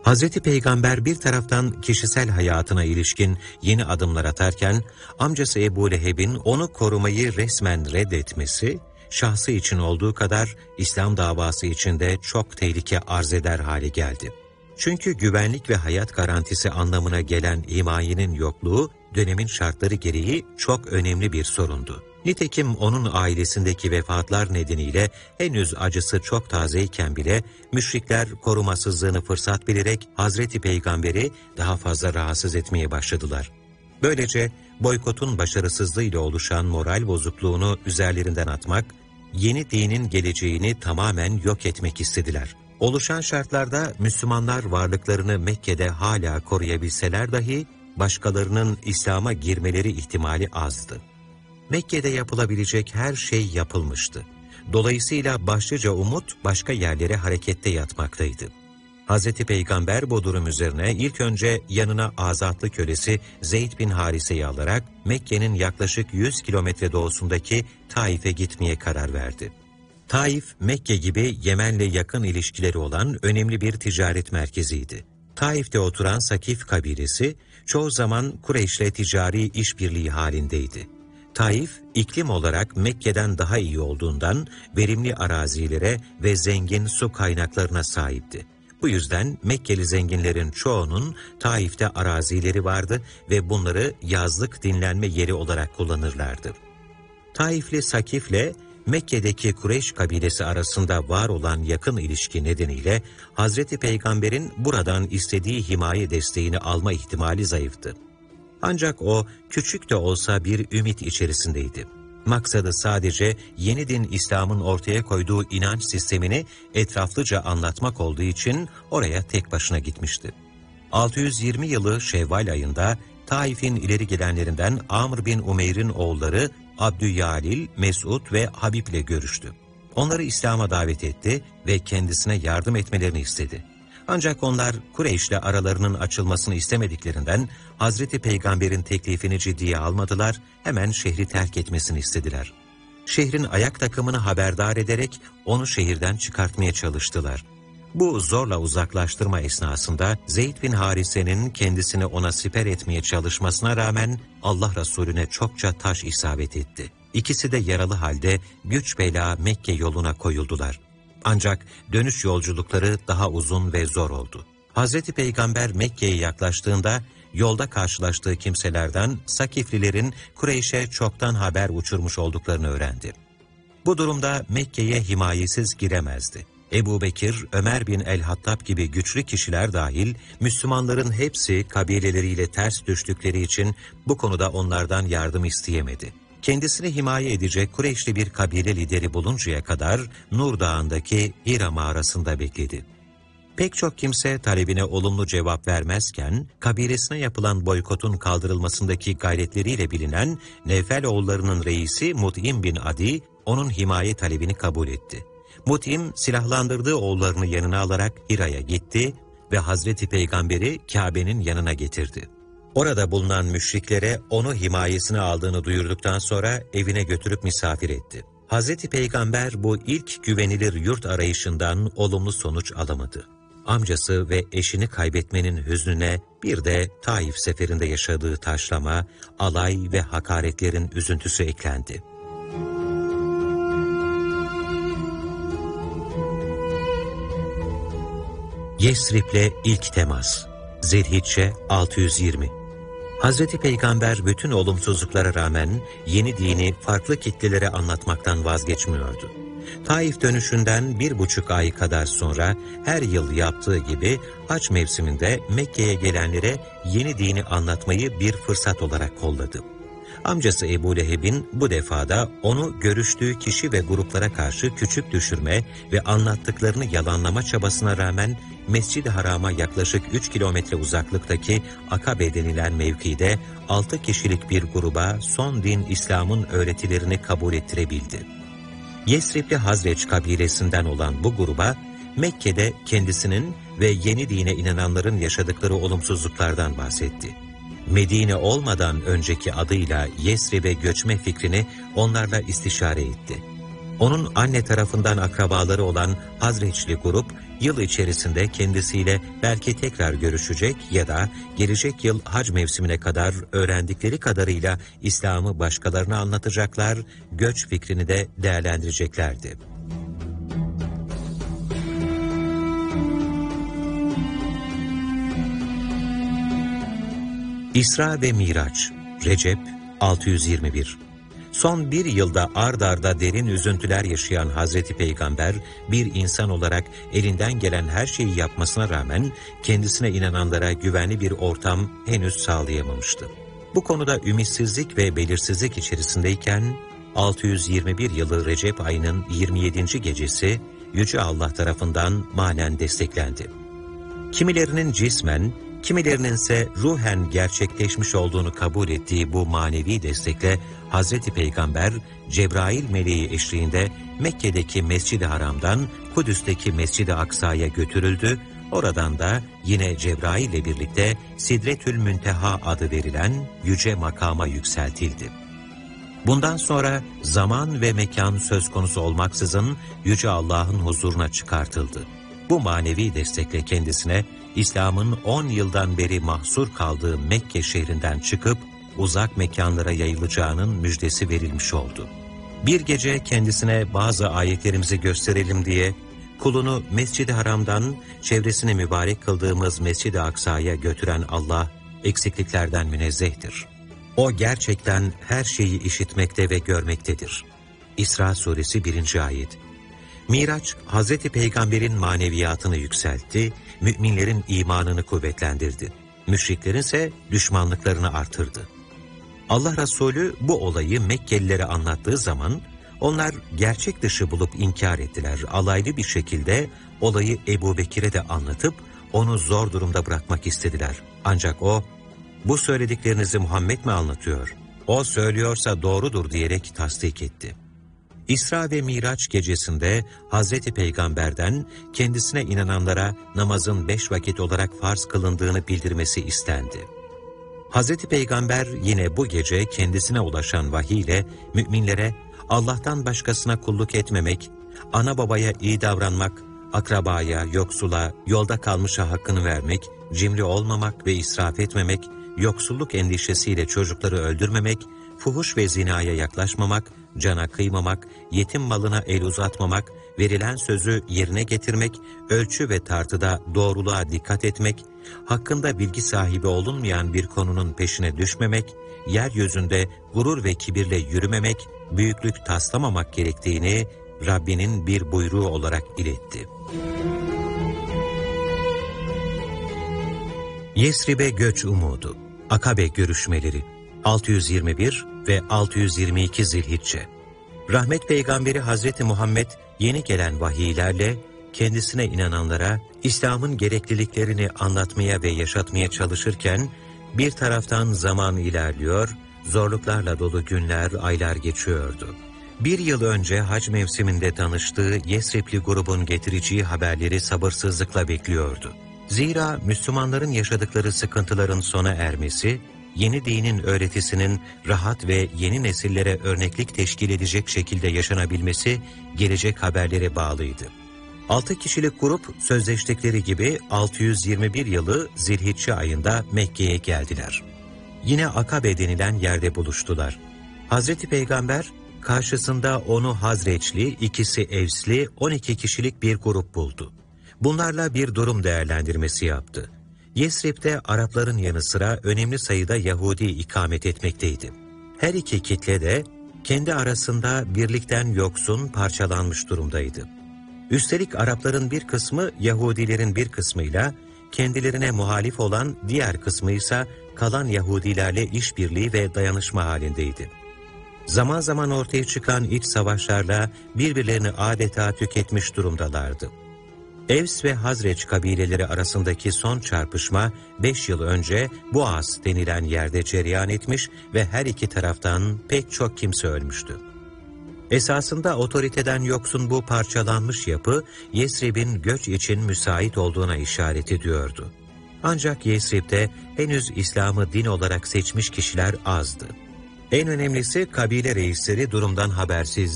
Hazreti Peygamber bir taraftan kişisel hayatına ilişkin yeni adımlar atarken, amcası Ebu Leheb'in onu korumayı resmen reddetmesi, şahsı için olduğu kadar İslam davası için de çok tehlike arz eder hale geldi. Çünkü güvenlik ve hayat garantisi anlamına gelen himayenin yokluğu, dönemin şartları gereği çok önemli bir sorundu. Nitekim onun ailesindeki vefatlar nedeniyle henüz acısı çok tazeyken bile müşrikler korumasızlığını fırsat bilerek Hazreti Peygamber'i daha fazla rahatsız etmeye başladılar. Böylece boykotun başarısızlığıyla oluşan moral bozukluğunu üzerlerinden atmak, yeni dinin geleceğini tamamen yok etmek istediler. Oluşan şartlarda Müslümanlar varlıklarını Mekke'de hala koruyabilseler dahi başkalarının İslam'a girmeleri ihtimali azdı. Mekke'de yapılabilecek her şey yapılmıştı. Dolayısıyla başlıca umut başka yerlere harekette yatmaktaydı. Hz. Peygamber bu durum üzerine ilk önce yanına azatlı kölesi Zeyd bin Harise'yi alarak Mekke'nin yaklaşık 100 kilometre doğusundaki Taif'e gitmeye karar verdi. Taif, Mekke gibi Yemen'le yakın ilişkileri olan önemli bir ticaret merkeziydi. Taif'te oturan Sakif kabilesi çoğu zaman Kureyş'le ticari işbirliği halindeydi. Taif, iklim olarak Mekke'den daha iyi olduğundan verimli arazilere ve zengin su kaynaklarına sahipti. Bu yüzden Mekkeli zenginlerin çoğunun Taif'te arazileri vardı ve bunları yazlık dinlenme yeri olarak kullanırlardı. Taifli Sakif'le Mekke'deki Kureyş kabilesi arasında var olan yakın ilişki nedeniyle Hazreti Peygamber'in buradan istediği himaye desteğini alma ihtimali zayıftı. Ancak o küçük de olsa bir ümit içerisindeydi. Maksadı sadece yeni din İslam'ın ortaya koyduğu inanç sistemini etraflıca anlatmak olduğu için oraya tek başına gitmişti. 620 yılı Şevval ayında Taif'in ileri gelenlerinden Amr bin Umeyr'in oğulları Abdüyalil, Mesud ve Habib ile görüştü. Onları İslam'a davet etti ve kendisine yardım etmelerini istedi. Ancak onlar Kureyş'le aralarının açılmasını istemediklerinden Hazreti Peygamber'in teklifini ciddiye almadılar, hemen şehri terk etmesini istediler. Şehrin ayak takımını haberdar ederek onu şehirden çıkartmaya çalıştılar. Bu zorla uzaklaştırma esnasında Zeyd bin Harise'nin kendisini ona siper etmeye çalışmasına rağmen Allah Resulüne çokça taş isabet etti. İkisi de yaralı halde güç bela Mekke yoluna koyuldular. Ancak dönüş yolculukları daha uzun ve zor oldu. Hazreti Peygamber Mekke'ye yaklaştığında yolda karşılaştığı kimselerden Sakiflilerin Kureyş'e çoktan haber uçurmuş olduklarını öğrendi. Bu durumda Mekke'ye himayesiz giremezdi. Ebu Bekir, Ömer bin el-Hattab gibi güçlü kişiler dahil Müslümanların hepsi kabileleriyle ters düştükleri için bu konuda onlardan yardım isteyemedi. Kendisini himaye edecek Kureyşli bir kabile lideri buluncaya kadar Nur Dağı'ndaki Hira mağarasında bekledi. Pek çok kimse talebine olumlu cevap vermezken, kabilesine yapılan boykotun kaldırılmasındaki gayretleriyle bilinen Nevfel oğullarının reisi Mut'im bin Adi, onun himaye talebini kabul etti. Mut'im silahlandırdığı oğullarını yanına alarak Hira'ya gitti ve Hazreti Peygamber'i Kabe'nin yanına getirdi. Orada bulunan müşriklere onu himayesine aldığını duyurduktan sonra evine götürüp misafir etti. Hazreti Peygamber bu ilk güvenilir yurt arayışından olumlu sonuç alamadı. Amcası ve eşini kaybetmenin hüznüne bir de Taif seferinde yaşadığı taşlama, alay ve hakaretlerin üzüntüsü eklendi. Yesrib'le ilk temas. Zilhicce 620. Hazreti Peygamber bütün olumsuzluklara rağmen yeni dini farklı kitlelere anlatmaktan vazgeçmiyordu. Taif dönüşünden 1,5 ay kadar sonra her yıl yaptığı gibi hac mevsiminde Mekke'ye gelenlere yeni dini anlatmayı bir fırsat olarak kolladı. Amcası Ebu Leheb'in bu defada onu görüştüğü kişi ve gruplara karşı küçük düşürme ve anlattıklarını yalanlama çabasına rağmen Mescid-i Haram'a yaklaşık 3 kilometre uzaklıktaki Akabe denilen mevkide 6 kişilik bir gruba son din İslam'ın öğretilerini kabul ettirebildi. Yesribli Hazreç kabilesinden olan bu gruba Mekke'de kendisinin ve yeni dine inananların yaşadıkları olumsuzluklardan bahsetti. Medine olmadan önceki adıyla Yesrib'e göçme fikrini onlarla istişare etti. Onun anne tarafından akrabaları olan Hazreçli grup, yıl içerisinde kendisiyle belki tekrar görüşecek ya da gelecek yıl hac mevsimine kadar öğrendikleri kadarıyla İslam'ı başkalarına anlatacaklar, göç fikrini de değerlendireceklerdi. İsra ve Miraç, Recep 621. Son bir yılda ard arda derin üzüntüler yaşayan Hazreti Peygamber, bir insan olarak elinden gelen her şeyi yapmasına rağmen kendisine inananlara güvenli bir ortam henüz sağlayamamıştı. Bu konuda ümitsizlik ve belirsizlik içerisindeyken 621 yılı Recep ayının 27. gecesi Yüce Allah tarafından manen desteklendi. Kimilerinin cismen, kimilerinin ise ruhen gerçekleşmiş olduğunu kabul ettiği bu manevi destekle Hazreti Peygamber, Cebrail meleği eşliğinde Mekke'deki Mescid-i Haram'dan Kudüs'teki Mescid-i Aksa'ya götürüldü. Oradan da yine Cebrail ile birlikte Sidretül Münteha adı verilen yüce makama yükseltildi. Bundan sonra zaman ve mekan söz konusu olmaksızın Yüce Allah'ın huzuruna çıkartıldı. Bu manevi destekle kendisine İslam'ın 10 yıldan beri mahsur kaldığı Mekke şehrinden çıkıp uzak mekanlara yayılacağının müjdesi verilmiş oldu. Bir gece kendisine bazı ayetlerimizi gösterelim diye kulunu Mescid-i Haram'dan çevresini mübarek kıldığımız Mescid-i Aksa'ya götüren Allah eksikliklerden münezzehtir. O gerçekten her şeyi işitmekte ve görmektedir. İsra suresi 1. ayet. Miraç, Hazreti Peygamber'in maneviyatını yükseltti, müminlerin imanını kuvvetlendirdi. Müşriklerin ise düşmanlıklarını artırdı. Allah Resulü bu olayı Mekkelilere anlattığı zaman onlar gerçek dışı bulup inkar ettiler. Alaylı bir şekilde olayı Ebu Bekir'e de anlatıp onu zor durumda bırakmak istediler. Ancak o, bu söylediklerinizi Muhammed mi anlatıyor? O söylüyorsa doğrudur diyerek tasdik etti. İsra ve Miraç gecesinde Hazreti Peygamber'den kendisine inananlara namazın 5 vakit olarak farz kılındığını bildirmesi istendi. Hazreti Peygamber yine bu gece kendisine ulaşan vahiy ile müminlere Allah'tan başkasına kulluk etmemek, ana babaya iyi davranmak, akrabaya, yoksula, yolda kalmışa hakkını vermek, cimri olmamak ve israf etmemek, yoksulluk endişesiyle çocukları öldürmemek, fuhuş ve zinaya yaklaşmamak, cana kıymamak, yetim malına el uzatmamak, verilen sözü yerine getirmek, ölçü ve tartıda doğruluğa dikkat etmek, hakkında bilgi sahibi olunmayan bir konunun peşine düşmemek, yeryüzünde gurur ve kibirle yürümemek, büyüklük taslamamak gerektiğini Rabbinin bir buyruğu olarak iletti. Yesrib'e göç umudu, Akabe görüşmeleri 621 ve 622 Zilhicce. Rahmet Peygamberi Hazreti Muhammed yeni gelen vahiylerle kendisine inananlara İslam'ın gerekliliklerini anlatmaya ve yaşatmaya çalışırken bir taraftan zaman ilerliyor, zorluklarla dolu günler, aylar geçiyordu. Bir yıl önce hac mevsiminde tanıştığı Yesribli grubun getireceği haberleri sabırsızlıkla bekliyordu. Zira Müslümanların yaşadıkları sıkıntıların sona ermesi, yeni dinin öğretisinin rahat ve yeni nesillere örneklik teşkil edecek şekilde yaşanabilmesi gelecek haberlere bağlıydı. 6 kişilik grup sözleştikleri gibi 621 yılı Zilhicce ayında Mekke'ye geldiler. Yine Akabe denilen yerde buluştular. Hazreti Peygamber karşısında onu Hazreçli, ikisi Evsli, 12 kişilik bir grup buldu. Bunlarla bir durum değerlendirmesi yaptı. Yesrib'de Arapların yanı sıra önemli sayıda Yahudi ikamet etmekteydi. Her iki kitle de kendi arasında birlikten yoksun, parçalanmış durumdaydı. Üstelik Arapların bir kısmı Yahudilerin bir kısmıyla, kendilerine muhalif olan diğer kısmı ise kalan Yahudilerle işbirliği ve dayanışma halindeydi. Zaman zaman ortaya çıkan iç savaşlarla birbirlerini adeta tüketmiş durumdalardı. Evs ve Hazreç kabileleri arasındaki son çarpışma 5 yıl önce Boğaz denilen yerde cereyan etmiş ve her iki taraftan pek çok kimse ölmüştü. Esasında otoriteden yoksun bu parçalanmış yapı Yesrib'in göç için müsait olduğuna işaret ediyordu. Ancak Yesrib'de henüz İslam'ı din olarak seçmiş kişiler azdı. En önemlisi kabile reisleri durumdan habersiz.